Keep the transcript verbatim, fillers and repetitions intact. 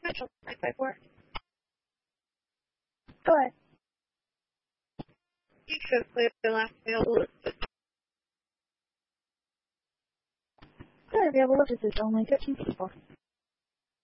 Mitchell, nine five four. Go ahead. You should play the last available list. Good available list is only fifteen people.